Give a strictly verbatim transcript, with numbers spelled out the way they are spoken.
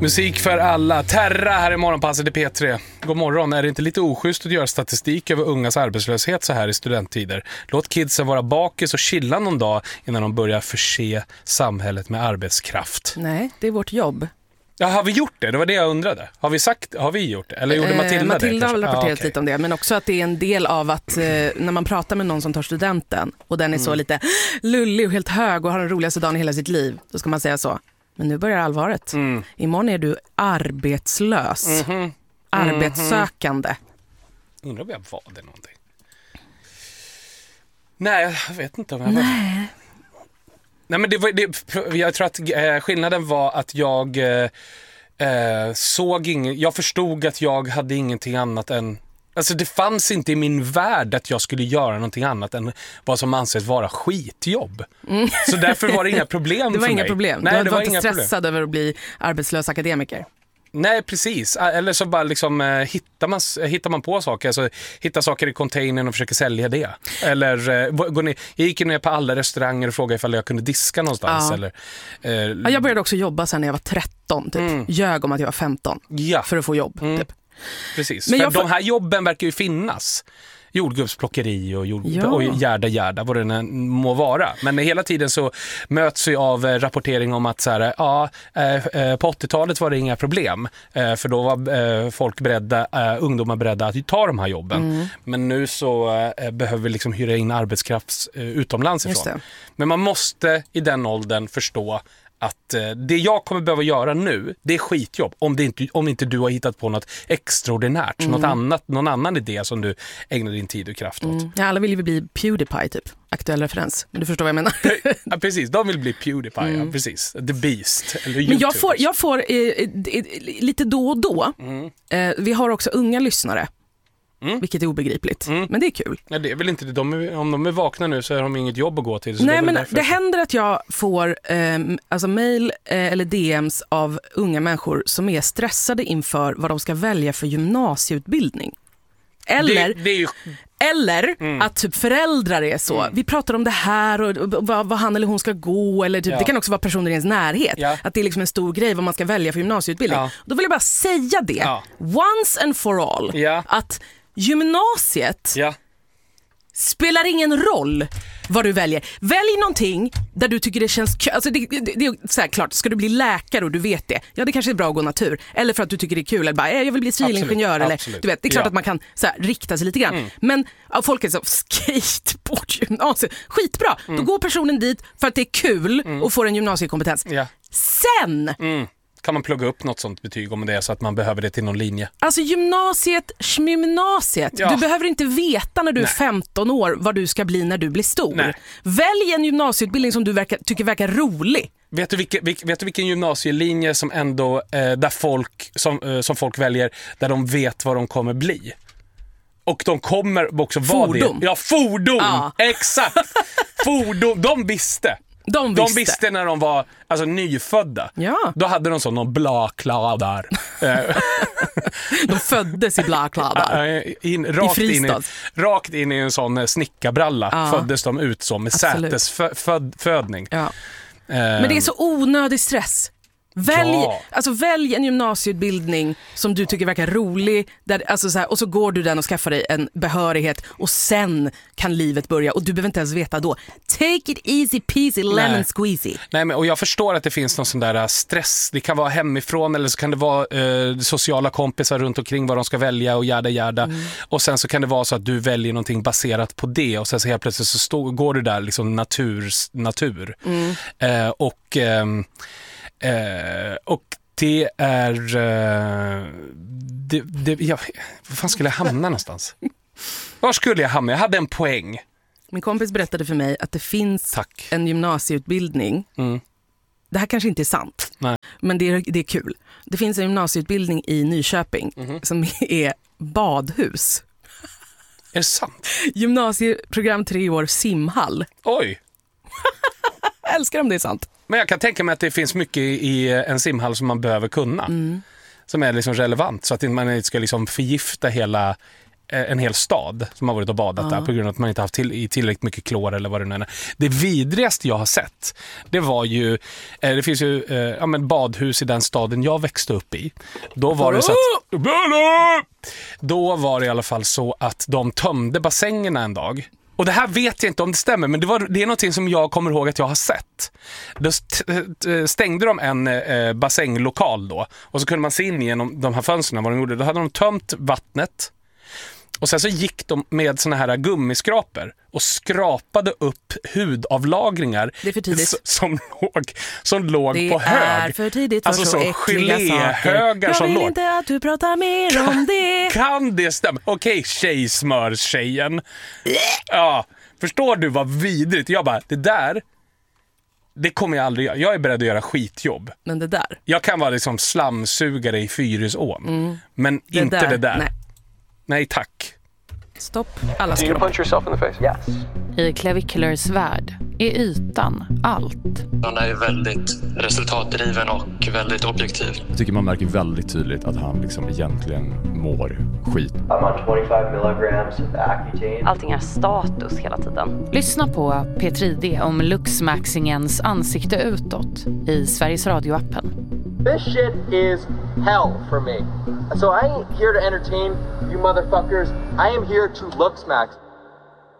Musik för alla. Terra här i morgonpasset i P tre. God morgon. Är det inte lite oschysst att göra statistik över ungas arbetslöshet så här i studenttider? Låt kidsen vara bakis och chilla någon dag innan de börjar förse samhället med arbetskraft. Nej, det är vårt jobb. Ja, har vi gjort det? Det var det jag undrade. Har vi sagt, har vi gjort det? Eller gjorde Matilda eh, det? Matilda har väl rapporterat ah, okay. lite om det. Men också att det är en del av att eh, när man pratar med någon som tar studenten och den är mm. så lite lullig och helt hög och har den roligaste dagen i hela sitt liv, då ska man säga så. Men nu börjar allvaret. Mm. Imorgon är du arbetslös. Mm-hmm. Arbetssökande. Mm-hmm. Undrar om jag var det någonting. Nej, jag vet inte om jag var Nej. Nej, men det var, det, jag tror att eh, skillnaden var att jag eh, såg ingen, jag förstod att jag hade ingenting annat än, alltså det fanns inte i min värld att jag skulle göra någonting annat än vad som anses vara skitjobb. Mm. Så därför var det inga problem det var för inga mig. Problem. Nej, du det var, var inte inga stressad problem. över att bli arbetslös akademiker. Nej, precis. Eller så bara liksom eh, hittar, man, hittar man på saker. Alltså hittar saker i containern och försöker sälja det. Eller eh, går ner, jag gick ner på alla restauranger och frågade ifall jag kunde diska någonstans. Ja. Eller, eh, ja, jag började också jobba sen när jag var tretton. Typ. Mm. Ljög om att jag var femton. Ja. För att få jobb. Mm. Typ. Precis. Men för jag... de här jobben verkar ju finnas. Jordgubbsplockeri och, jord... ja. och gärda gärda vad det må vara. Men hela tiden så möts vi av rapportering om att så här, ja, på åttiotalet var det inga problem. För då var folk beredda, ungdomar beredda att ta de här jobben. Mm. Men nu så behöver vi liksom hyra in arbetskraft utomlands ifrån. Men man måste i den åldern förstå att eh, det jag kommer behöva göra nu, det är skitjobb. Om, det inte, om inte du har hittat på något extraordinärt. Mm. Något annat, någon annan idé som du ägnar din tid och kraft åt. Mm. Ja, alla vill ju bli PewDiePie typ. Aktuell referens. Men du förstår vad jag menar. Ja, precis. De vill bli PewDiePie. Mm. Ja, precis. The Beast. Eller Men jag får, jag får eh, eh, lite då och då. Mm. Eh, vi har också unga lyssnare. Mm. Vilket är obegripligt. Mm. Men det är kul. Ja, det är väl inte det. De är, om de är vakna nu så har de inget jobb att gå till. Så Nej, det men därför. Det händer att jag får eh, alltså mail eh, eller D M's av unga människor som är stressade inför vad de ska välja för gymnasieutbildning. Eller, det, det är ju... eller mm. att typ föräldrar är så. Mm. Vi pratar om det här och, och vad, vad han eller hon ska gå. Eller typ, ja. Det kan också vara personer i ens närhet. Ja. Att det är liksom en stor grej vad man ska välja för gymnasieutbildning. Ja. Då vill jag bara säga det. Ja. Once and for all. Ja. Att gymnasiet ja. spelar ingen roll vad du väljer. Välj någonting där du tycker det känns kul. Alltså det, det, det är så här, klart, ska du bli läkare och du vet det. Ja, det kanske är bra att gå natur. Eller för att du tycker det är kul. Eller bara, jag vill bli civilingenjör. Eller, du vet, det är klart ja. att man kan så här, rikta sig lite grann. Mm. Men ja, folk är så, skateboardgymnasiet. Skitbra. Mm. Då går personen dit för att det är kul mm. och får en gymnasiekompetens. Ja. Sen... Mm. Kan man plugga upp något sånt betyg om det är så att man behöver det till någon linje? Alltså gymnasiet, gymnasiet. Ja. Du behöver inte veta när du Nej. är femton år vad du ska bli när du blir stor. Nej. Välj en gymnasieutbildning som du verkar, tycker verkar rolig. Vet du, vilken, vet du vilken gymnasielinje som ändå eh, där folk, som, eh, som folk väljer där de vet vad de kommer bli? Och de kommer också vara fordon. det. Ja, fordon. Ja. Exakt. Fordon. De visste. De visste. de visste när de var alltså, nyfödda. Ja. Då hade de så någon blakladar. De föddes i blakladar. in, rakt, I in i, rakt in i en sån snickarbralla ja. föddes de ut som med sätesfödning. Ja. Um, Men det är så onödig stress. Välj, ja. alltså, välj en gymnasieutbildning som du tycker verkar rolig där, alltså, så här, och så går du den och skaffar dig en behörighet och sen kan livet börja och du behöver inte ens veta då. Take it easy peasy lemon Nej. squeezy. Nej, men, och jag förstår att det finns någon sån där stress. Det kan vara hemifrån eller så kan det vara eh, sociala kompisar runt omkring vad de ska välja och gärda gärda. Mm. Och sen så kan det vara så att du väljer någonting baserat på det och sen så helt plötsligt så stå, går du där liksom natur, natur. Mm. Eh, och ehm, Uh, och det är uh, det, det, ja, vad fan skulle jag hamna någonstans? Var skulle jag hamna? Jag hade en poäng. Min kompis berättade för mig att det finns Tack. en gymnasieutbildning. Mm. Det här kanske inte är sant. Nej. Men det är, det är kul. Det finns en gymnasieutbildning i Nyköping mm-hmm. som är badhus. Är det sant? Gymnasieprogram tre år simhall. Oj. Jag älskar om det är sant. Men jag kan tänka mig att det finns mycket i en simhall som man behöver kunna. Mm. Som är liksom relevant så att man inte ska liksom förgifta hela en hel stad som har varit och badat Ja. där på grund av att man inte haft till, i tillräckligt mycket klor eller vad det nu är. Det vidrigaste jag har sett, det var ju, eh, det finns ju eh, ja, men badhus i den staden jag växte upp i. Då var det så att, då var det i alla fall så att de tömde bassängerna en dag. Och det här vet jag inte om det stämmer, men det, var, det är någonting som jag kommer ihåg att jag har sett. Då stängde de en eh, bassänglokal då, och så kunde man se in genom de här fönsterna vad de gjorde. Då hade de tömt vattnet, och sen så gick de med såna här gummiskrapor och skrapade upp hudavlagringar. Det är för tidigt. s- som låg, som låg Det på hög. är för tidigt för Alltså så så äckliga geléhögar saker. som Jag vill låg. inte att du pratar mer om det. Kan det stämma? Okej, tjejsmörstjejen. Ja, förstår du vad vidrigt? Jag bara, det där, det kommer jag aldrig göra. Jag är beredd att göra skitjobb. Men det där. Jag kan vara liksom slamsugare i Fyrisån. Mm. Men Det inte där. det där. Nej. Nej, tack. Stopp. Alla Do you skropp. punch yourself in the face? Yes. I Claviculars värld är ytan allt. Han är ju väldigt resultatdriven och väldigt objektiv. Jag tycker man märker väldigt tydligt att han liksom egentligen mår skit. I'm on twenty-five milligrams of Accutane. Allting är status hela tiden. Lyssna på P tre D om Luxmaxingens ansikte utåt i Sveriges Radio-appen. This shit is hell for me. So I ain't here to entertain you motherfuckers. I am here to Luxmax.